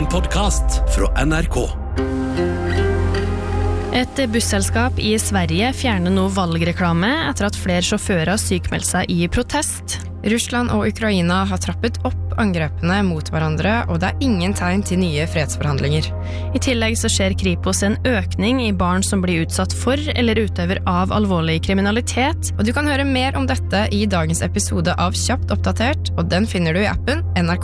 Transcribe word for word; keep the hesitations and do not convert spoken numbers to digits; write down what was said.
En podcast fra N R K. Et busselskap i Sverige fjerner nå valgreklame etter at flere sjåfører sykmelder seg i protest. Russland og Ukraina har trappet opp angrepene mot hverandre, og det er ingen tegn til nye fredsforhandlinger. I tillegg så ser Kripos en økning i barn som blir utsatt for eller utøver av alvorlig kriminalitet. Og du kan høre mer om dette i dagens episode av Kjapt oppdatert, og den finner du i appen N R K